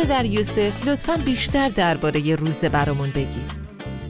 برادر یوسف لطفاً بیشتر درباره روزه برامون بگید.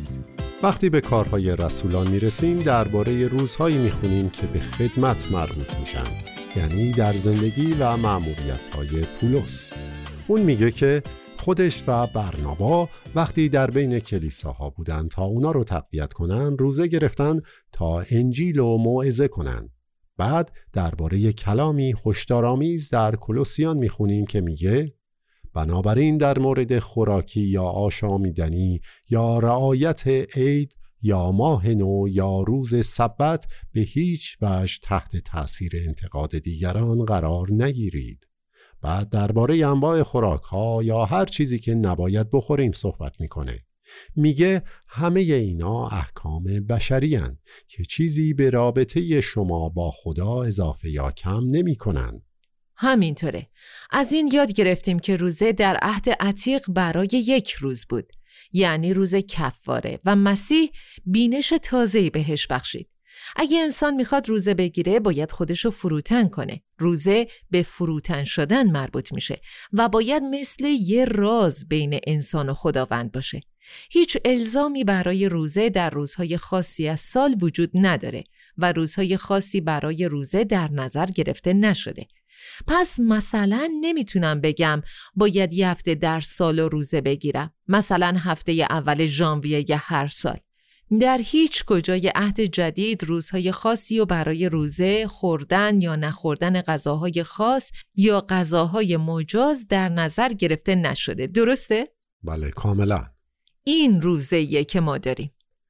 وقتی به کارهای رسولان میرسیم درباره روزهایی میخونیم که به خدمت مربوط میشن، یعنی در زندگی و مأموریت‌های پولس. اون میگه که خودش و برنابا وقتی در بین کلیساها بودن تا اونا رو تقویت کنن، روزه گرفتن تا انجیل و موعظه کنن. بعد درباره کلامی هشدارآمیز در کولوسیان میخونیم که میگه بنابراین در مورد خوراکی یا آشامیدنی یا رعایت عید یا ماه نو یا روز سبت به هیچ وجه تحت تأثیر انتقاد دیگران قرار نگیرید. بعد درباره انواع خوراک‌ها یا هر چیزی که نباید بخوریم صحبت میکنه. میگه همه اینا احکام بشری هستند که چیزی به رابطه شما با خدا اضافه یا کم نمی کنن. همینطوره. از این یاد گرفتیم که روزه در عهد عتیق برای یک روز بود، یعنی روز کفاره، و مسیح بینش تازه‌ای بهش بخشید. اگه انسان میخواد روزه بگیره باید خودشو فروتن کنه. روزه به فروتن شدن مربوط میشه و باید مثل یه راز بین انسان و خداوند باشه. هیچ الزامی برای روزه در روزهای خاصی از سال وجود نداره و روزهای خاصی برای روزه در نظر گرفته نشده. پس مثلا نمیتونم بگم باید یه هفته در سال روزه بگیرم، مثلا هفته اول ژانویه هر سال. در هیچ کجای عهد جدید روزهای خاصی و برای روزه خوردن یا نخوردن غذاهای خاص یا غذاهای مجاز در نظر گرفته نشده. درسته؟ بله کاملا. این روزه‌ایه که ما داریم.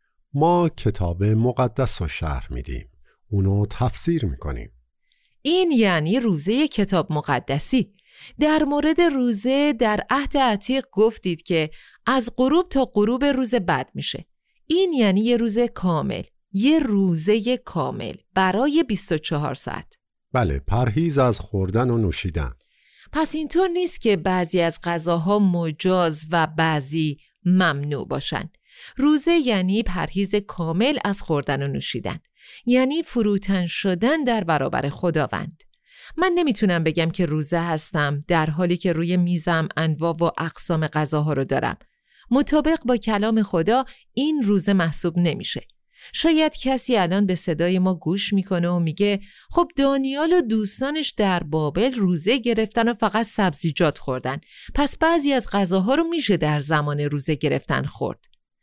ما کتاب مقدس رو شرح میدیم، اونو تفسیر میکنیم. این یعنی روزه کتاب مقدسی. در مورد روزه در عهد عتیق گفتید که از غروب تا غروب روز بعد میشه. این یعنی یه روز کامل، یه روزه کامل برای 24 ساعت. بله، پرهیز از خوردن و نوشیدن. پس اینطور نیست که بعضی از غذاها مجاز و بعضی ممنوع باشن. روزه یعنی پرهیز کامل از خوردن و نوشیدن، یعنی فروتن شدن در برابر خداوند. من نمیتونم بگم که روزه هستم در حالی که روی میزم انواع و اقسام غذاها رو دارم. مطابق با کلام خدا این روزه محسوب نمیشه. شاید کسی الان به صدای ما گوش میکنه و میگه خب دانیال و دوستانش در بابل روزه گرفتن و فقط سبزیجات خوردن، پس بعضی از غذاها رو میشه در زمان روزه گرفتن خورد.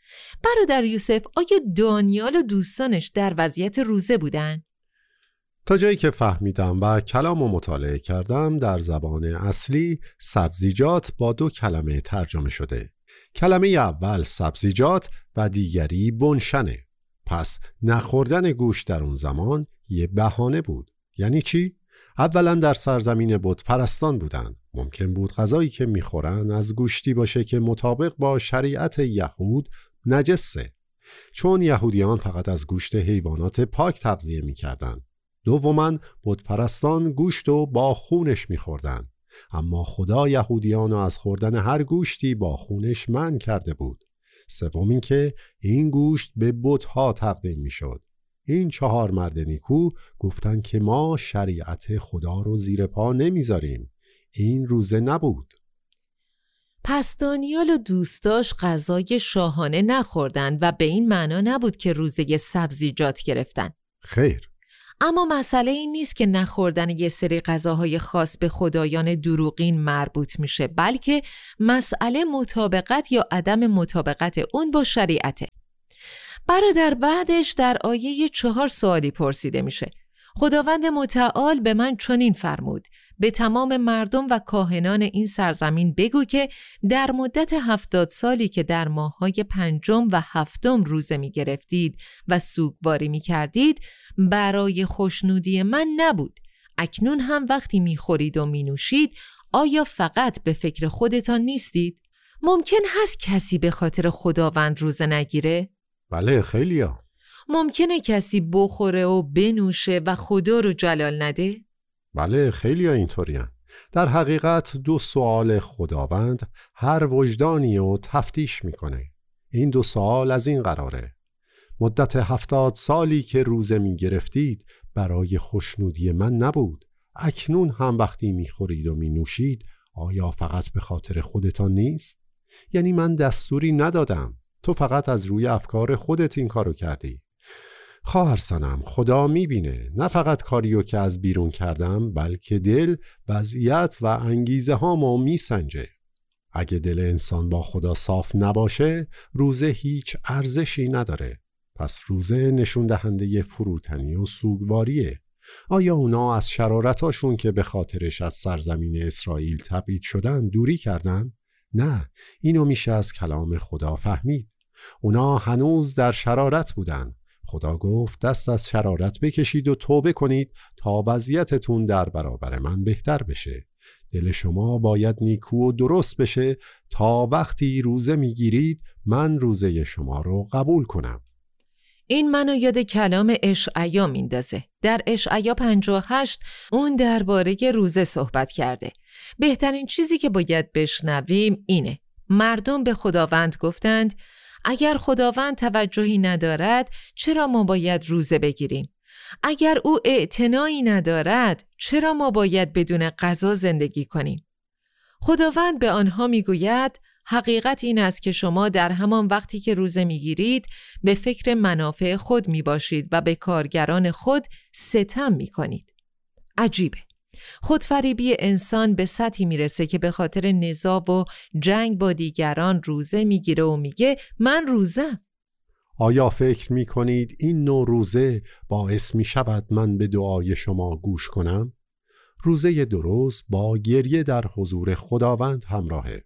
برادر یوسف، آیا دانیال و دوستانش در وضعیت روزه بودن؟ تا جایی که فهمیدم و کلامو مطالعه کردم، در زبان اصلی سبزیجات با 2 کلمه ترجمه شده. کلمه اول سبزیجات و دیگری بنشنه. پس نخوردن گوشت در اون زمان یه بهانه بود. یعنی چی؟ اولا در سرزمین بت پرستان بودن. ممکن بود غذایی که میخورن از گوشتی باشه که مطابق با شریعت یهود نجسه، چون یهودیان فقط از گوشت حیوانات پاک تغذیه میکردن. دوما بت پرستان گوشت رو با خونش میخوردن، اما خدا یهودیان رو از خوردن هر گوشتی با خونش منع کرده بود. سوم این که این گوشت به بت‌ها تقدیم میشد. این 4 مرد نیکو گفتن که ما شریعت خدا رو زیر پا نمیذاریم. این روزه نبود. پس دانیال و دوستاش غذای شاهانه نخوردن و به این معنا نبود که روزه سبزیجات گرفتن. خیر. اما مسئله این نیست که نخوردن یه سری غذاهای خاص به خدایان دروغین مربوط میشه، بلکه مسئله مطابقت یا عدم مطابقت اون با شریعته. برادر بعدش در آیه 4 سوالی پرسیده میشه. خداوند متعال به من چنین فرمود: به تمام مردم و کاهنان این سرزمین بگو که در مدت 70 سالی که در ماه‌های 5 و 7 روزه می گرفتید و سوگواری می کردید برای خوشنودی من نبود. اکنون هم وقتی می خورید و می نوشید آیا فقط به فکر خودتان نیستید؟ ممکن هست کسی به خاطر خداوند روزه نگیره؟ بله خیلیا. ممکنه کسی بخوره و بنوشه و خدا رو جلال نده؟ بله خیلیا اینطورین. در حقیقت 2 سوال خداوند هر وجدانی رو تفتیش میکنه. این 2 سوال از این قراره: مدت 70 سالی که روزه می گرفتید برای خوشنودی من نبود. اکنون هم وقتی می خورید و می نوشید آیا فقط به خاطر خودتان نیست؟ یعنی من دستوری ندادم، تو فقط از روی افکار خودت این کارو کردی. خواهر صنم، خدا میبینه نه فقط کاریو که از بیرون کردم، بلکه دل، وضعیت و انگیزه هامو میسنجه. اگه دل انسان با خدا صاف نباشه، روزه هیچ ارزشی نداره. پس روزه نشون دهنده فروتنی و سوگواریه. آیا اونا از شرارتاشون که به خاطرش از سرزمین اسرائیل تبعید شدن دوری کردن؟ نه، اینو میشه از کلام خدا فهمید. اونا هنوز در شرارت بودن. خدا گفت دست از شرارت بکشید و توبه کنید تا وضعیتتون در برابر من بهتر بشه. دل شما باید نیکو و درست بشه تا وقتی روزه میگیرید من روزه شما رو قبول کنم. این منو یاد کلام اشعیا میندازه. در اشعیا 58 اون درباره روزه صحبت کرده. بهترین چیزی که باید بشنویم اینه: مردم به خداوند گفتند اگر خداوند توجهی ندارد چرا ما باید روزه بگیریم؟ اگر او اعتنایی ندارد چرا ما باید بدون غذا زندگی کنیم؟ خداوند به آنها میگوید حقیقت این است که شما در همان وقتی که روزه میگیرید به فکر منافع خود میباشید و به کارگران خود ستم میکنید. عجیبه. خودفریبی انسان به سطحی میرسه که به خاطر نزاع و جنگ با دیگران روزه میگیره و میگه من روزه. آیا فکر میکنید این نوع روزه باعث میشود من به دعای شما گوش کنم؟ روزه درست با گریه در حضور خداوند همراهه.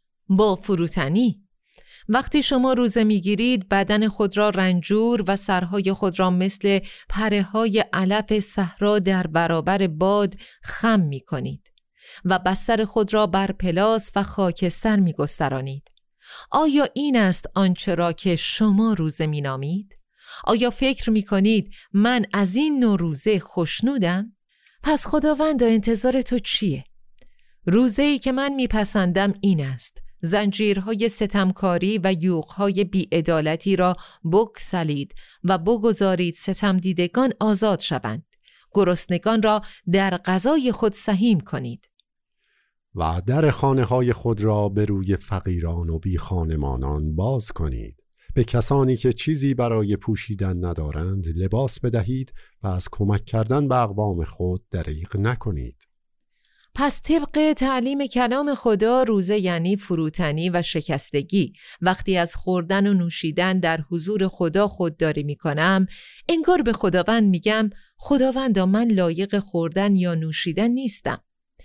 با فروتنی. وقتی شما روزه میگیرید بدن خود را رنجور و سرهای خود را مثل پره‌های علف صحرا در برابر باد خم میکنید و بستر خود را بر پلاس و خاکستر میگسترانید. آیا این است آنچه را که شما روزه مینامید؟ آیا فکر میکنید من از این نوع روزه خوشنودم؟ پس خداوند انتظار تو چیه؟ روزه‌ای که من میپسندم این است: زنجیرهای ستمکاری و یوغهای بی‌عدالتی را بگسلید و بگذارید ستم دیدگان آزاد شوند. گرسنگان را در غذای خود سهیم کنید و در خانه‌های خود را به روی فقیران و بی خانمانان باز کنید. به کسانی که چیزی برای پوشیدن ندارند لباس بدهید و از کمک کردن به اقوام خود دریغ نکنید. پس طبق تعلیم کلام خدا روزه یعنی فروتنی و شکستگی. وقتی از خوردن و نوشیدن در حضور خدا خودداری میکنم، انگار به خداوند میگم خداوندا من لایق خوردن یا نوشیدن نیستم.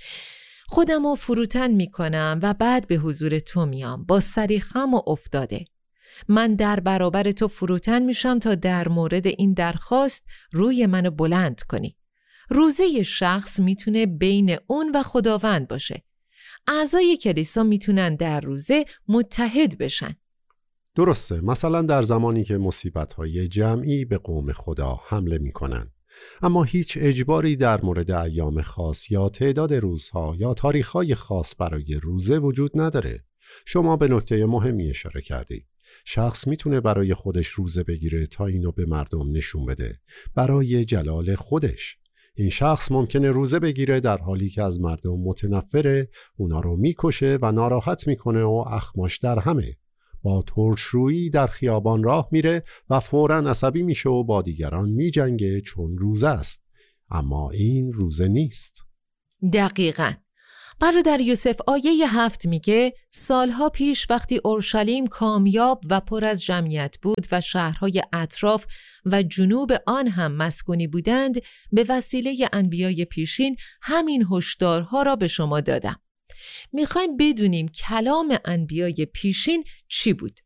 خودمو فروتن میکنم و بعد به حضور تو میام با سری خم و افتاده. من در برابر تو فروتن میشم تا در مورد این درخواست روی منو بلند کنی. روزه شخص میتونه بین اون و خداوند باشه. اعضای کلیسا میتونن در روزه متحد بشن. درسته، مثلا در زمانی که مصیبت‌های جمعی به قوم خدا حمله میکنن. اما هیچ اجباری در مورد ایام خاص یا تعداد روزها یا تاریخ‌های خاص برای روزه وجود نداره. شما به نکته مهمی اشاره کردید. شخص میتونه برای خودش روزه بگیره تا اینو به مردم نشون بده، برای جلال خودش. این شخص ممکنه روزه بگیره در حالی که از مردم متنفره، اونا رو میکشه و ناراحت میکنه و اخماش در همه. با ترشرویی در خیابان راه میره و فوراً عصبی میشه و با دیگران میجنگه چون روزه است. اما این روزه نیست. دقیقاً. برادر یوسف آیه 7 میگه سالها پیش وقتی اورشلیم کامیاب و پر از جمعیت بود و شهرهای اطراف و جنوب آن هم مسکونی بودند، به وسیله انبیای پیشین همین هشدارها را به شما دادم. میخوایم بدونیم کلام انبیای پیشین چی بود؟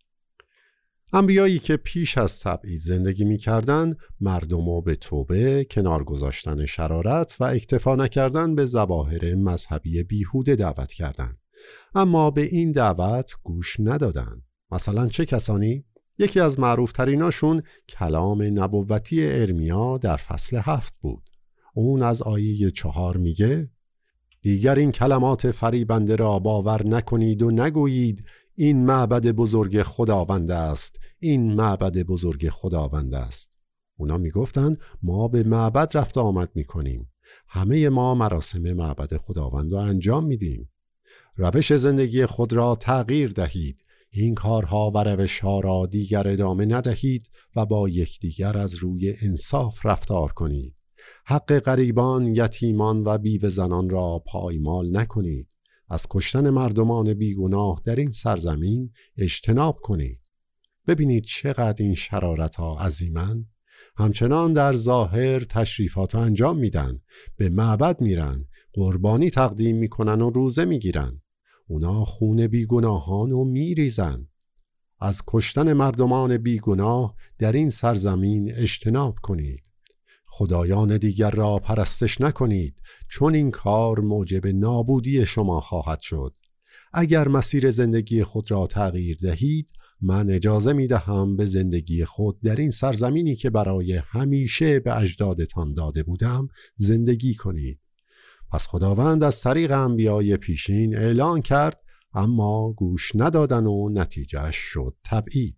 انبیایی که پیش از تبعید زندگی می‌کردند، مردمو به توبه، کنار گذاشتن شرارت و اکتفا نکردن به ظواهر مذهبی بیهوده دعوت کردند. اما به این دعوت گوش ندادند. مثلا چه کسانی؟ یکی از معروفتریناشون کلام نبوتی ارمیا در فصل 7 بود. اون از آیه 4 میگه: دیگر این کلمات فریبنده را باور نکنید و نگویید این معبد بزرگ خداوند است، این معبد بزرگ خداوند است. اونا میگفتند ما به معبد رفت آمد میکنیم، همه ما مراسم معبد خداوند رو انجام میدیم. روش زندگی خود را تغییر دهید. این کارها و روشها را دیگر ادامه ندهید و با یکدیگر از روی انصاف رفتار کنید. حق غریبان، یتیمان و بیوه زنان را پایمال نکنید. از کشتن مردمان بیگناه در این سرزمین اجتناب کنید. ببینید چقدر این شرارت‌ها عظیمن. همچنان در ظاهر تشریفات انجام میدن، به معبد میرن، قربانی تقدیم میکنن و روزه میگیرن. اونا خون بیگناهان رو میریزن. از کشتن مردمان بیگناه در این سرزمین اجتناب کنید. خدایان دیگر را پرستش نکنید، چون این کار موجب نابودی شما خواهد شد. اگر مسیر زندگی خود را تغییر دهید، من اجازه می دهم به زندگی خود در این سرزمینی که برای همیشه به اجدادتان داده بودم زندگی کنید. پس خداوند از طریق انبیای پیشین اعلان کرد، اما گوش ندادن و نتیجهش شد تبعید.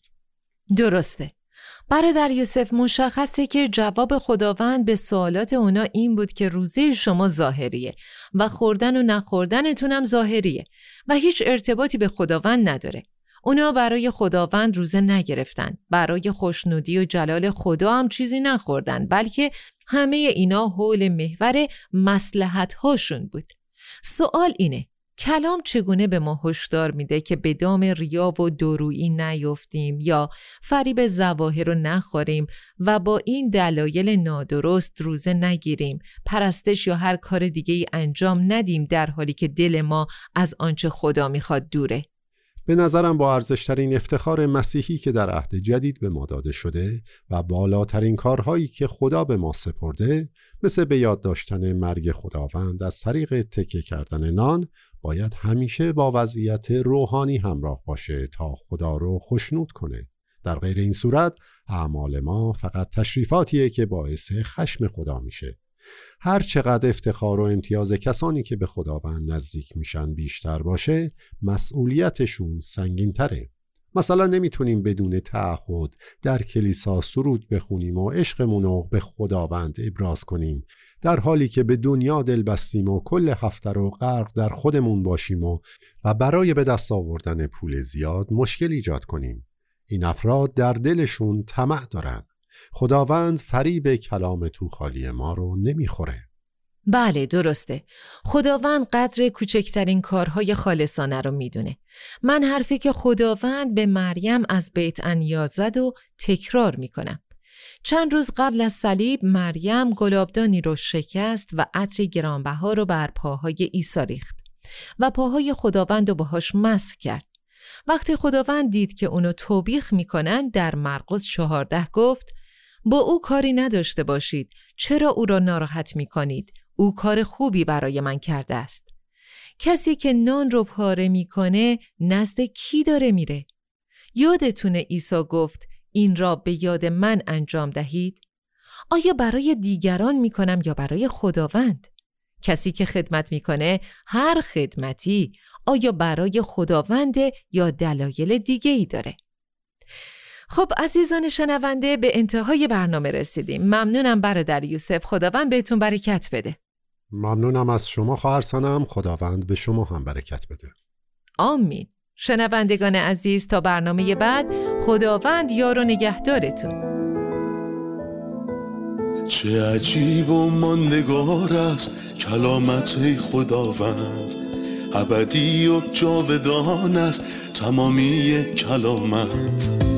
درسته. برادر یوسف، مشخصه که جواب خداوند به سوالات اونا این بود که روزه شما ظاهریه و خوردن و نخوردنتونم ظاهریه و هیچ ارتباطی به خداوند نداره. اونا برای خداوند روزه نگرفتن، برای خوشنودی و جلال خدا هم چیزی نخوردن، بلکه همه اینا حول محور مصلحت هاشون بود. سوال اینه، کلام چگونه به ما هشدار میده که به دام ریا و دورویی نیفتیم یا فریب ظواهر رو نخوریم و با این دلایل نادرست روزه نگیریم، پرستش یا هر کار دیگه ای انجام ندیم در حالی که دل ما از آنچه خدا میخواد دوره؟ به نظرم با ارزشترین افتخار مسیحی که در عهد جدید به ما داده شده و بالاترین کارهایی که خدا به ما سپرده، مثل به یاد داشتن مرگ خداوند از طریق تکیه کردن نان، باید همیشه با وضعیت روحانی همراه باشه تا خدا رو خوشنود کنه. در غیر این صورت اعمال ما فقط تشریفاتیه که باعث خشم خدا میشه. هر چقدر افتخار و امتیاز کسانی که به خداوند نزدیک میشن بیشتر باشه، مسئولیتشون سنگین تره. مثلا نمیتونیم بدون تعهد در کلیسا سرود بخونیم و عشقمون رو به خداوند ابراز کنیم، در حالی که به دنیا دل بستیم و کل هفته رو غرق در خودمون باشیم و برای به دست آوردن پول زیاد مشکل ایجاد کنیم. این افراد در دلشون طمع دارن. خداوند فریب کلام تو خالی ما رو نمیخوره. بله، درسته. خداوند قدر کوچکترین کارهای خالصانه رو میدونه. من حرفی که خداوند به مریم از بیت عنیا زد و تکرار میکنم. چند روز قبل از صلیب مریم گلابدانی رو شکست و عطر گرانبها رو بر پاهای عیسی ریخت و پاهای خداوند رو باهاش مسح کرد. وقتی خداوند دید که اونو توبیخ میکنن، در مرقس 14 گفت: با او کاری نداشته باشید، چرا او را ناراحت میکنید؟ او کار خوبی برای من کرده است. کسی که نان رو پاره میکنه نزد کی داره میره؟ یادتونه عیسی گفت این را به یاد من انجام دهید؟ آیا برای دیگران میکنم یا برای خداوند؟ کسی که خدمت میکنه، هر خدمتی، آیا برای خداونده یا دلایل دیگه ای داره؟ خب عزیزان شنونده، به انتهای برنامه رسیدیم. ممنونم برادر یوسف، خداوند بهتون برکت بده. ممنونم از شما خواهر سنم، خداوند به شما هم برکت بده. آمین. شنوندگان عزیز، تا برنامه بعد، خداوند یار و نگهدارتون. چه عجیب و ماندگار است کلامت خداوند، ابدی و جاودان است تمامی کلامت.